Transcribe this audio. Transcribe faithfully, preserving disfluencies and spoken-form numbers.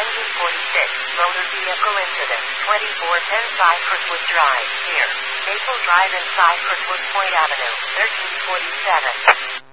Engine forty-six, motor vehicle incident, twenty-four ten Cypresswood Drive, near Maple Drive and Cypresswood Point Avenue, thirteen forty-seven.